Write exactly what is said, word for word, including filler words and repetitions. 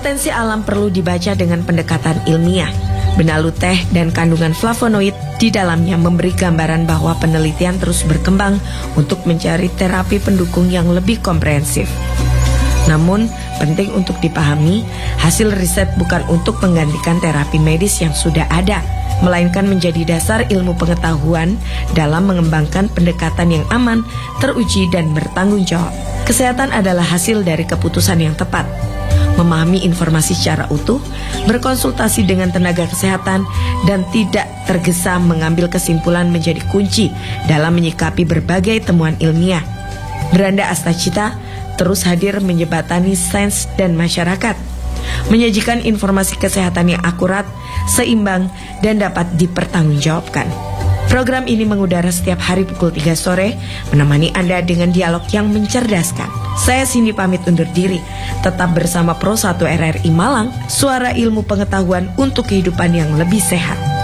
Potensi alam perlu dibaca dengan pendekatan ilmiah. Benalu teh dan kandungan flavonoid di dalamnya memberi gambaran bahwa penelitian terus berkembang untuk mencari terapi pendukung yang lebih komprehensif. Namun, penting untuk dipahami, hasil riset bukan untuk menggantikan terapi medis yang sudah ada, melainkan menjadi dasar ilmu pengetahuan dalam mengembangkan pendekatan yang aman, teruji, dan bertanggung jawab. Kesehatan adalah hasil dari keputusan yang tepat. Memahami informasi secara utuh, berkonsultasi dengan tenaga kesehatan, dan tidak tergesa mengambil kesimpulan menjadi kunci dalam menyikapi berbagai temuan ilmiah. Beranda Astacita terus hadir menjembatani sains dan masyarakat, menyajikan informasi kesehatan yang akurat, seimbang, dan dapat dipertanggungjawabkan. Program ini mengudara setiap hari pukul tiga sore, menemani Anda dengan dialog yang mencerdaskan. Saya Cindy pamit undur diri. Tetap bersama Pro satu R R I Malang, suara ilmu pengetahuan untuk kehidupan yang lebih sehat.